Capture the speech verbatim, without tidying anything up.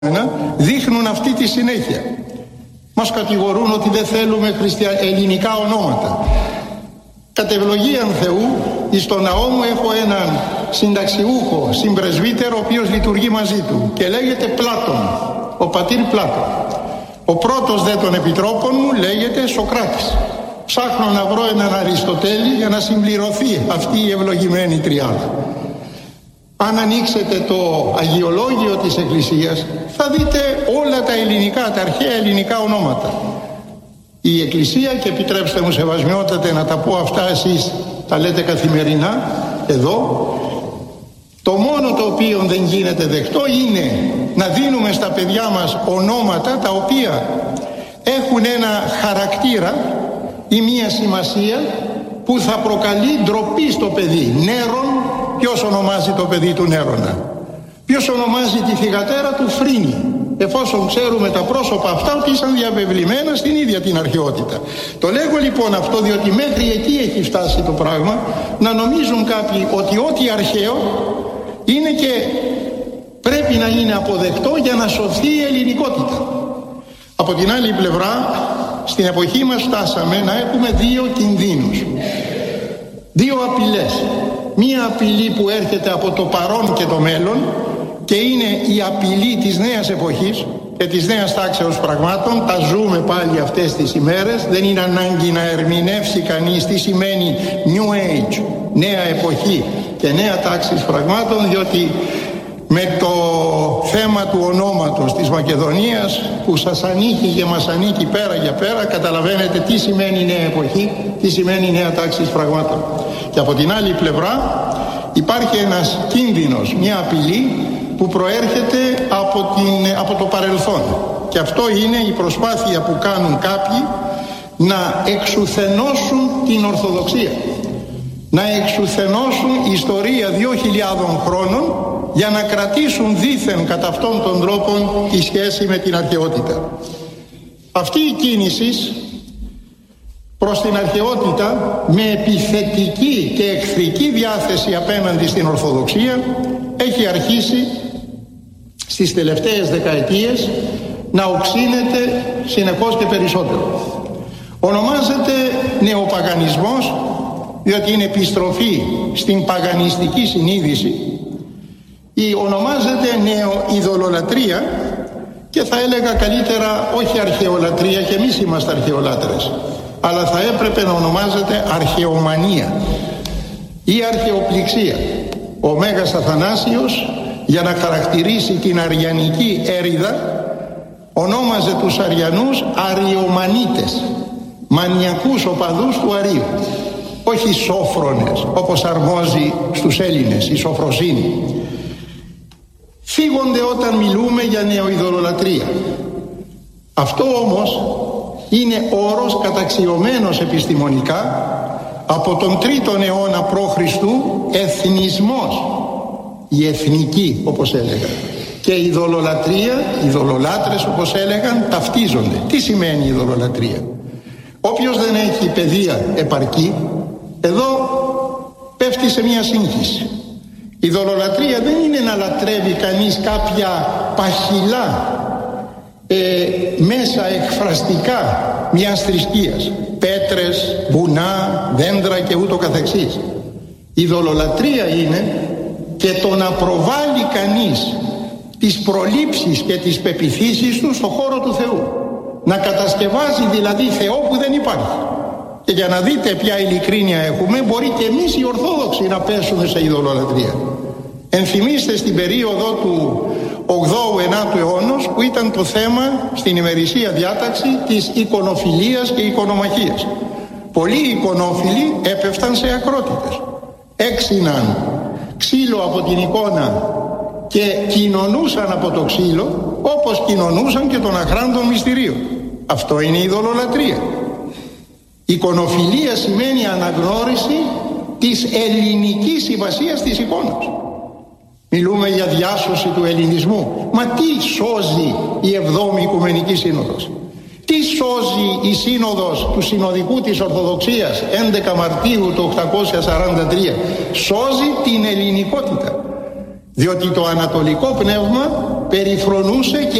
δείχνουν αυτή τη συνέχεια. Μας κατηγορούν ότι δεν θέλουμε χριστια... ελληνικά ονόματα. Κατ' ευλογίαν Θεού, εις το ναό μου έχω έναν συνταξιούχο συμπρεσβύτερο, ο οποίος λειτουργεί μαζί του και λέγεται Πλάτων, ο πατήρ Πλάτων. Ο πρώτος δε των επιτρόπων μου λέγεται Σοκράτης. Ψάχνω να βρω έναν Αριστοτέλη για να συμπληρωθεί αυτή η ευλογημένη τριάδα. Αν ανοίξετε το αγιολόγιο της Εκκλησίας θα δείτε όλα τα ελληνικά, τα αρχαία ελληνικά ονόματα. Η Εκκλησία, και επιτρέψτε μου σεβασμιότατε να τα πω αυτά, εσείς τα λέτε καθημερινά εδώ, το μόνο το οποίο δεν γίνεται δεκτό είναι να δίνουμε στα παιδιά μας ονόματα τα οποία έχουν ένα χαρακτήρα ή μία σημασία που θα προκαλεί ντροπή στο παιδί. Νέρον, ποιος ονομάζει το παιδί του Νέρονα? Ποιος ονομάζει τη θυγατέρα του Φρίνη? Εφόσον ξέρουμε τα πρόσωπα αυτά ότι ήσαν διαβεβλημένα στην ίδια την αρχαιότητα. Το λέγω λοιπόν αυτό διότι μέχρι εκεί έχει φτάσει το πράγμα, να νομίζουν κάποιοι ότι ό,τι αρχαίο είναι και πρέπει να είναι αποδεκτό για να σωθεί η ελληνικότητα. Από την άλλη πλευρά, στην εποχή μας φτάσαμε να έχουμε δύο κινδύνους, δύο απειλές. Μία απειλή που έρχεται από το παρόν και το μέλλον και είναι η απειλή της νέας εποχής και της νέας τάξεως πραγμάτων. Τα ζούμε πάλι αυτές τις ημέρες. Δεν είναι ανάγκη να ερμηνεύσει κανείς τι σημαίνει New Age, νέα εποχή και νέα τάξη πραγμάτων, διότι με το θέμα του ονόματος της Μακεδονίας που σας ανήκει και μας ανήκει πέρα για πέρα, καταλαβαίνετε τι σημαίνει νέα εποχή, τι σημαίνει νέα τάξη πραγμάτων. Και από την άλλη πλευρά υπάρχει ένας κίνδυνος, μια απειλή που προέρχεται από, την, από το παρελθόν. Και αυτό είναι η προσπάθεια που κάνουν κάποιοι να εξουθενώσουν την Ορθοδοξία, να εξουθενώσουν ιστορία δύο χιλιάδων χρόνων για να κρατήσουν δήθεν κατά αυτόν τον τρόπο τη σχέση με την αρχαιότητα. Αυτή η κίνηση προς την αρχαιότητα με επιθετική και εχθρική διάθεση απέναντι στην Ορθοδοξία έχει αρχίσει στις τελευταίες δεκαετίες να οξύνεται συνεχώς και περισσότερο. Ονομάζεται νεοπαγανισμός διότι είναι επιστροφή στην παγανιστική συνείδηση, ή ονομάζεται νεοειδωλολατρία και θα έλεγα καλύτερα όχι αρχαιολατρία, και εμείς είμαστε αρχαιολάτρες, αλλά θα έπρεπε να ονομάζεται αρχαιομανία ή αρχαιοπληξία. Ο Μέγας Αθανάσιος, για να χαρακτηρίσει την αριανική έρηδα, ονόμαζε τους Αριανούς αριομανίτες, μανιακούς οπαδούς του Αρίου, όχι σόφρονες όπως αρμόζει στους Έλληνες η σοφροσύνη. Φύγονται όταν μιλούμε για νεοειδωλολατρία. Αυτό όμως είναι όρος καταξιωμένος επιστημονικά από τον τρίτον αιώνα π.Χ. εθνισμός, η εθνική όπως έλεγαν, και η ειδωλολατρία, οι ειδωλολάτρες όπως έλεγαν, ταυτίζονται. Τι σημαίνει ειδωλολατρία? Όποιος δεν έχει παιδεία επαρκή, εδώ πέφτει σε μια σύγχυση. Η ειδωλολατρία δεν είναι να λατρεύει κανείς κάποια παχυλά ε, μέσα εκφραστικά μιας θρησκείας, πέτρες, βουνά, δέντρα και ούτω καθεξής. Η ειδωλολατρία είναι και το να προβάλλει κανείς τις προλήψεις και τις πεποιθήσεις του στο χώρο του Θεού, να κατασκευάζει δηλαδή Θεό που δεν υπάρχει. Και για να δείτε ποια ειλικρίνεια έχουμε, μπορεί και εμείς οι Ορθόδοξοι να πέσουμε σε ειδωλολατρία. Ενθυμίστε στην περίοδο του ογδόου ενάτου αιώνος που ήταν το θέμα στην ημερησία διάταξη της εικονοφιλίας και εικονομαχίας. Πολλοί εικονόφιλοι έπεφταν σε ακρότητες. Έξιναν ξύλο από την εικόνα και κοινωνούσαν από το ξύλο όπως κοινωνούσαν και τον αχράντων μυστηρίων. Αυτό είναι η ειδωλολατρία. Εικονοφιλία σημαίνει αναγνώριση της ελληνικής συμβασίας της εικόνας. Μιλούμε για διάσωση του ελληνισμού. Μα τι σώζει η εβδόμη Οικουμενική Σύνοδος? Τι σώζει η Σύνοδος του Συνοδικού της Ορθοδοξίας έντεκα Μαρτίου του οκτακόσια σαράντα τρία? Σώζει την ελληνικότητα. Διότι το ανατολικό πνεύμα περιφρονούσε και